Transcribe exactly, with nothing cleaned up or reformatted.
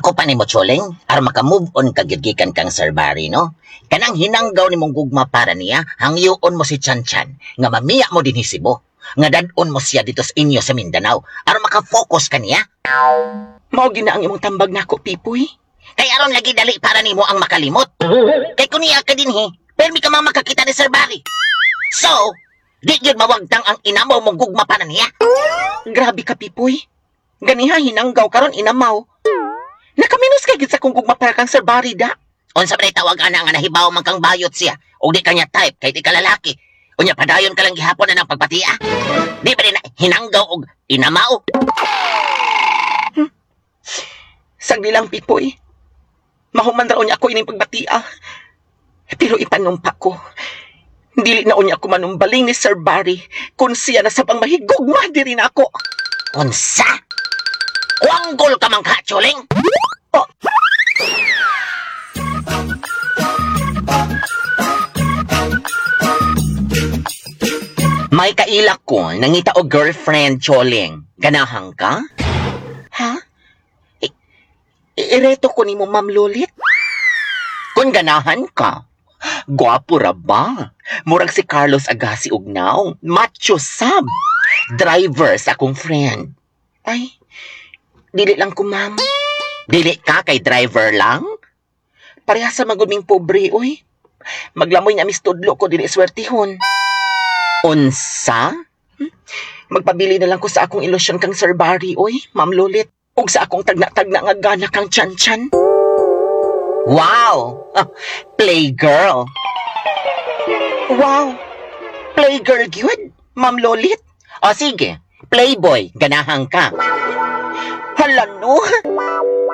Ako pa ni mo, Choling, aron maka-move on kagigikan kang Sir Barry, no? Kanang hinanggaw ni mong gugma para niya, hangyoon mo si Chan Chan, nga mamiya mo din hisibo, nga dadon mo siya dito sa inyo sa Mindanao, aron maka-focus ka niya. Mao gina ang imong tambag nako, Pipoy. Kay aron lagi dali para nimo ang makalimot. Kay kuniya ka din, he, permi ka mang makakita ni Sir Barry. So, di yun mawagtang ang inamaw mong gugma para niya. Grabe ka, Pipoy. Ganiha hinanggaw karon inamaw. Nakaminos kay gid sa kung gugma para kang Sir Barry da. Unsa man tawag ana nga nahibaw man kang bayot siya, o di kanya type kay di ka lalaki. Unya padayon ka lang gihapon na ng pagpatia. Di ba na hinanggaw og inamaw? Hmm. Sagdi lang, Pipoy. Mahuman raw niya ako ining pagbatia. Pero ipanumpa ko. Dili na unya ako manumbaling ni Sir Barry kung siya na sabang mahigugma diri na ako. Unsa? Kuanggol ka man ka, Choling? Oh. May kailak ko, nangita o girlfriend, Choling. Ganahang ka? Ha? I- ireto ko ni mo, Ma'am Lulit? Kung ganahan ka, gwapo ra ba? Murag si Carlos Agassi ugnaw, macho sab, driver sa akong friend. Ay, dili lang ko, ma'am. Dili ka kay driver lang? Pareha sa maguming pobre, oy. Maglamoy na mistudlo ko dili swertihon. Unsa? Hmm? Magpabili na lang ko sa akong ilusyon kang Sir Barry, oy, Ma'am Lulit. Ug sa akong tagna-tagna nga gana kang Chan-Chan. Wow! Ah, playgirl! Wow! Playgirl gyud, Ma'am Lulit. O sige, playboy, ganahang ka. Hala no!